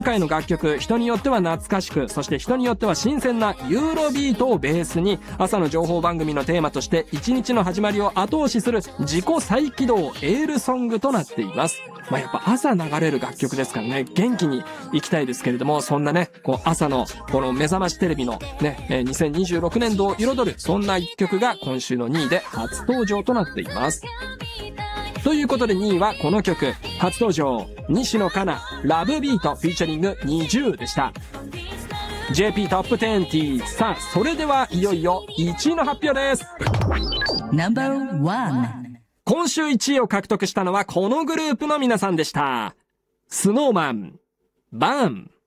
今回の楽曲、人によっては懐かしく、そして人によっては新鮮なユーロビートをベースに、朝の情報番組のテーマとして一日の始まりを後押しする自己再起動エールソングとなっています。やっぱ朝流れる楽曲ですからね、元気に行きたいですけれども、そんなね、朝のこの目覚ましテレビのね、2026年度を彩る、そんな一曲が今週の2位で初登場となっています。ということで2位はこの曲、初登場、西野カナ、ラブビートフィーチャリング20でした。JP トップ20。さあ、それではいよいよ1位の発表です。 No.1。 今週1位を獲得したのはこのグループの皆さんでした。スノーマン、バーン。